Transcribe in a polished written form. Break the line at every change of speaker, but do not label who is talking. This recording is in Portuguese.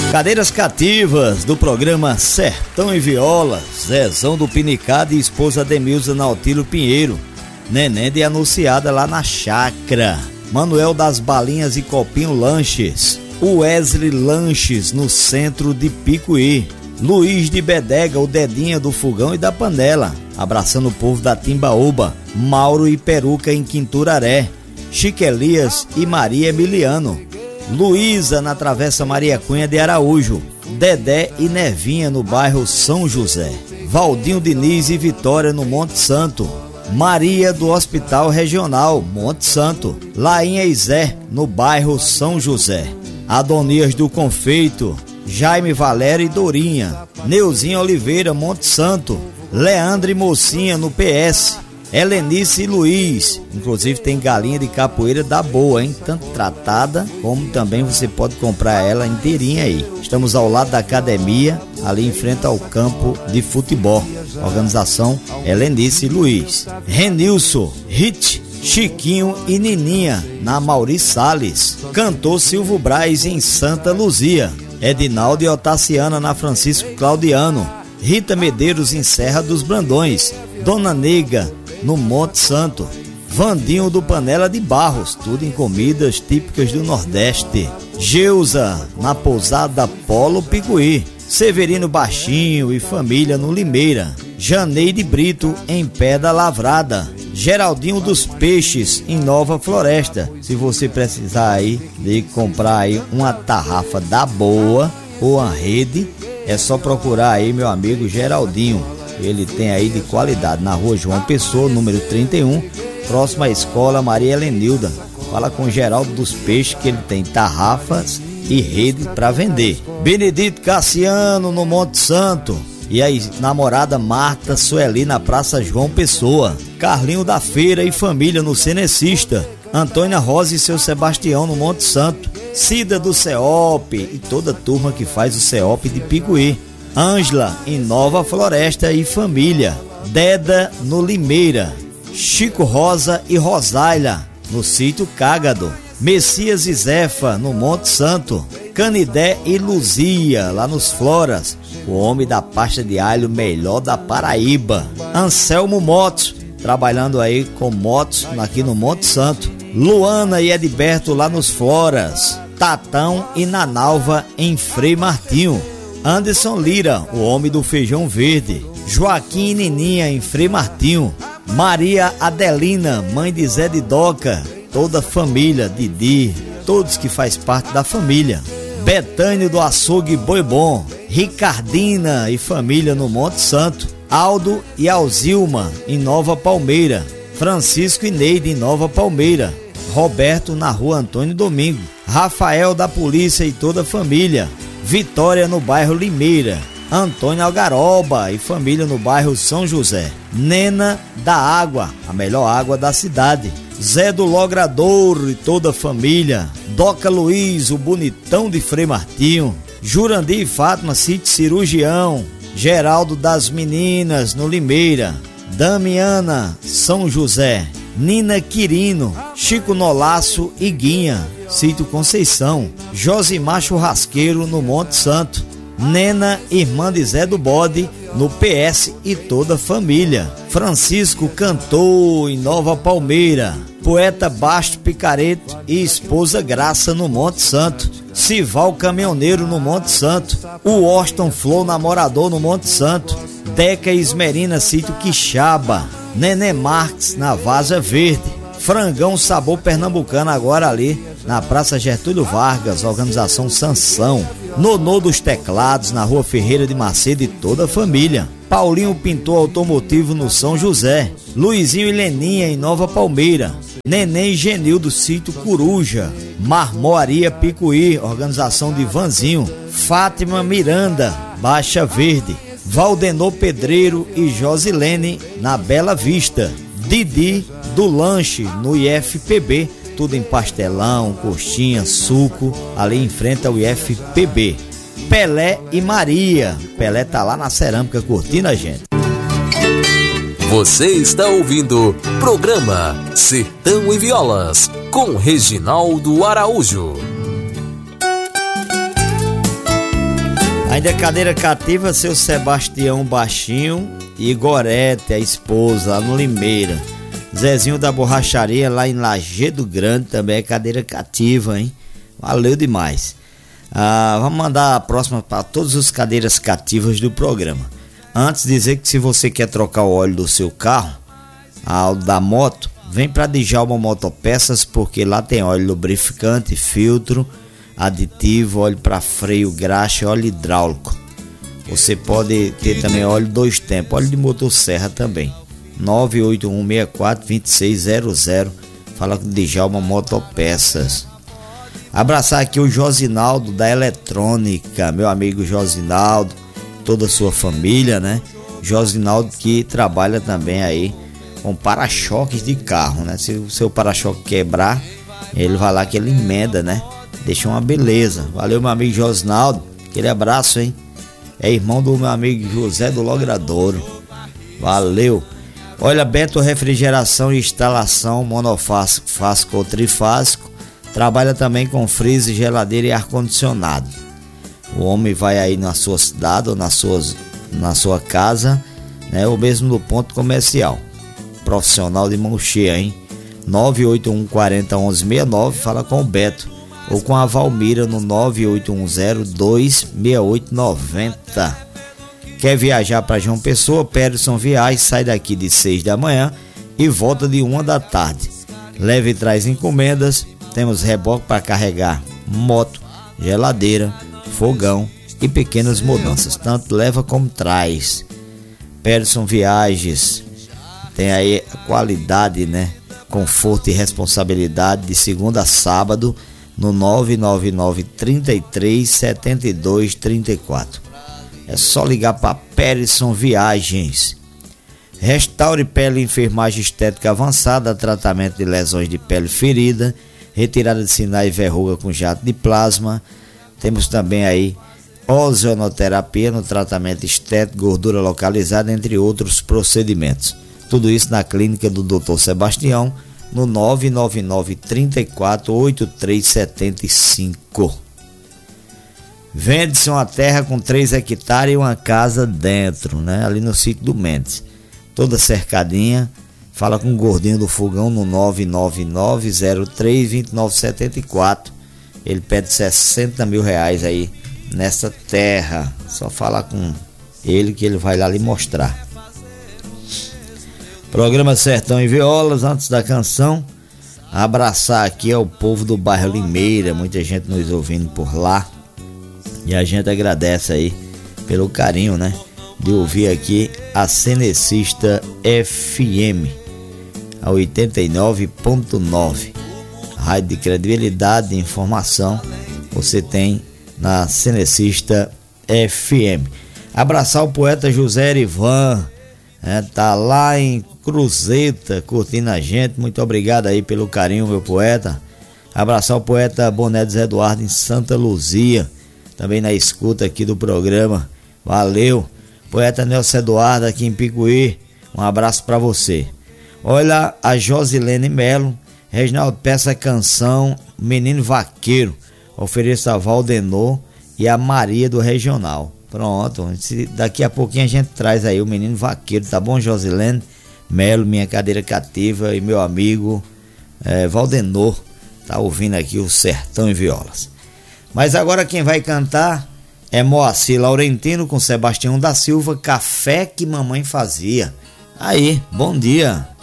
Cadeiras cativas do programa Sertão e Viola, Zezão do Pinicado e esposa Demilza Nautilho Pinheiro, Neném de anunciada lá na chácara, Manuel das Balinhas e Copinho Lanches, Wesley Lanches no centro de Picuí, Luiz de Bedega, o Dedinha do Fogão e da Panela, abraçando o povo da Timbaúba, Mauro e Peruca em Quinturaré, Chique Elias e Maria Emiliano, Luísa na Travessa Maria Cunha de Araújo, Dedé e Nevinha no bairro São José, Valdinho Diniz e Vitória no Monte Santo, Maria do Hospital Regional Monte Santo, Lainha e Zé no bairro São José, Adonias do Confeito, Jaime Valério e Dorinha, Neuzinha Oliveira Monte Santo, Leandro e Mocinha no PS, Helenice e Luiz, inclusive tem galinha de capoeira da boa, hein? Tanto tratada, como também você pode comprar ela inteirinha aí. Estamos ao lado da academia, ali em frente ao campo de futebol. Organização Helenice e Luiz. Renilson, Hit, Chiquinho e Nininha, na Mauri Salles. Cantor Silvio Braz em Santa Luzia. Edinaldo e Otaciana na Francisco Claudiano. Rita Medeiros em Serra dos Brandões. Dona Nega no Monte Santo, Vandinho do Panela de Barros, tudo em comidas típicas do Nordeste. Geusa na Pousada Polo Picuí, Severino Baixinho e família no Limeira, Janeide Brito em Pedra Lavrada, Geraldinho dos Peixes em Nova Floresta. Se você precisar aí de comprar aí uma tarrafa da boa ou uma rede, é só procurar aí meu amigo Geraldinho. Ele tem aí de qualidade na rua João Pessoa, número 31, próximo à escola Maria Helenilda. Fala com o Geraldo dos Peixes que ele tem tarrafas e rede para vender. Benedito Cassiano no Monte Santo e a namorada Marta Sueli na Praça João Pessoa. Carlinho da Feira e família no Cenecista. Antônia Rosa e seu Sebastião no Monte Santo. Cida do CEOP e toda a turma que faz o CEOP de Picuí. Ângela em Nova Floresta e família, Deda no Limeira, Chico Rosa e Rosaila no sítio Cágado, Messias e Zefa no Monte Santo, Canidé e Luzia lá nos Floras, o homem da pasta de alho melhor da Paraíba, Anselmo Motos, trabalhando aí com motos aqui no Monte Santo, Luana e Edberto lá nos Floras, Tatão e Nanalva em Frei Martinho, Anderson Lira, o homem do feijão verde, Joaquim e Nininha em Frei Martinho, Maria Adelina, mãe de Zé de Doca, toda a família, Didi, todos que faz parte da família, Betânio do Açougue Boi Bom, Ricardina e família no Monte Santo, Aldo e Alzilma em Nova Palmeira, Francisco e Neide em Nova Palmeira, Roberto na rua Antônio Domingo, Rafael da Polícia e toda a família, Vitória no bairro Limeira, Antônio Algaroba e família no bairro São José, Nena da Água, a melhor água da cidade, Zé do Logradouro e toda a família, Doca Luiz, o bonitão de Frei Martinho, Jurandir e Fátima, sítio Cirurgião, Geraldo das Meninas no Limeira, Damiana, São José, Nina Quirino, Chico Nolaço e Guinha, sítio Conceição, Josimar Churrasqueiro no Monte Santo, Nena, irmã de Zé do Bode, no PS e toda a família, Francisco Cantor em Nova Palmeira, Poeta Basto Picareto e esposa Graça no Monte Santo, Sival Caminhoneiro no Monte Santo, o Washington Flor Namorador no Monte Santo, Deca e Esmerina, sítio Quixaba, Nenê Marques na Vaza Verde, Frangão Sabor Pernambucano agora ali na Praça Getúlio Vargas, organização Sansão, Nonô dos Teclados na Rua Ferreira de Macedo e toda a família, Paulinho Pintor Automotivo no São José, Luizinho e Leninha em Nova Palmeira, Neném e Genil do sítio Coruja, Marmoaria Picuí, organização de Vanzinho, Fátima Miranda, Baixa Verde, Valdenor Pedreiro e Josilene na Bela Vista, Didi do Lanche no IFPB, tudo em pastelão, coxinha, suco, ali em frente ao IFPB. Pelé e Maria, Pelé tá lá na cerâmica curtindo a gente.
Você está ouvindo programa Sertão e Violas com Reginaldo Araújo.
Ainda cadeira cativa, seu Sebastião Baixinho e Gorete, a esposa, lá no Limeira. Zezinho da Borracharia, lá em Lajeado Grande, também é cadeira cativa, hein? Valeu demais. Vamos mandar a próxima para todas as cadeiras cativas do programa. Antes dizer que se você quer trocar o óleo do seu carro, da moto, vem para Djalma Motopeças, porque lá tem óleo lubrificante, filtro, aditivo, óleo para freio, graxa, óleo hidráulico. Você pode ter também óleo 2 tempos, óleo de motosserra também. 981642600. Fala com Djalma Motopeças. Abraçar aqui o Josinaldo da Eletrônica, meu amigo Josinaldo, toda a sua família, né? Josinaldo que trabalha também aí com para-choques de carro, né? Se o seu para-choque quebrar, ele vai lá que ele emenda, né? Deixa uma beleza. Valeu, meu amigo Josinaldo, aquele abraço, hein? É irmão do meu amigo José do Logradouro. Valeu. Olha, Beto Refrigeração e Instalação monofásico ou trifásico. Trabalha também com freezer, geladeira e ar-condicionado. O homem vai aí na sua cidade ou na sua casa, né? Ou mesmo no ponto comercial. Profissional de mão cheia, hein? 981401169. Fala com o Beto. Ou com a Valmira no 981026890. Quer viajar para João Pessoa? Peterson Viagens sai daqui de 6 da manhã e volta de 1 da tarde. Leve e traz encomendas. Temos reboque para carregar moto, geladeira, fogão e pequenas mudanças. Tanto leva como traz. Peterson Viagens tem aí a qualidade, né? Conforto e responsabilidade de segunda a sábado no 999-33-72-34. É só ligar para Peterson Viagens. Restaure Pele e Enfermagem Estética Avançada, tratamento de lesões de pele ferida, retirada de sinais e verruga com jato de plasma. Temos também aí ozonoterapia no tratamento estético, gordura localizada, entre outros procedimentos. Tudo isso na clínica do Dr. Sebastião, no 999-34-8375. Vende-se uma terra com 3 hectares e uma casa dentro, né? Ali no sítio do Mendes. Toda cercadinha. Fala com o gordinho do fogão no 999-03-2974. Ele pede R$60 mil aí nessa terra. Só fala com ele que ele vai lá lhe mostrar. Programa Sertão e Violas. Antes da canção, abraçar aqui ao povo do bairro Limeira. Muita gente nos ouvindo por lá. E a gente agradece aí pelo carinho, né? De ouvir aqui a Cenecista FM, a 89.9. Rádio de credibilidade e informação você tem na Cenecista FM. Abraçar o poeta José Erivan, tá lá em Cruzeta curtindo a gente. Muito obrigado aí pelo carinho, meu poeta. Abraçar o poeta Bonedes Eduardo em Santa Luzia, também na escuta aqui do programa. Valeu. Poeta Nelson Eduardo aqui em Picuí, um abraço para você. Olha, a Josilene Melo, Reginaldo, peça a canção Menino Vaqueiro, ofereço a Valdenor e a Maria do Regional. Pronto, daqui a pouquinho a gente traz aí o Menino Vaqueiro, tá bom, Josilene Melo, minha cadeira cativa, e meu amigo Valdenor, tá ouvindo aqui o Sertão e Violas. Mas agora quem vai cantar é Moacir Laurentino com Sebastião da Silva, Café que Mamãe Fazia. Aí, bom dia.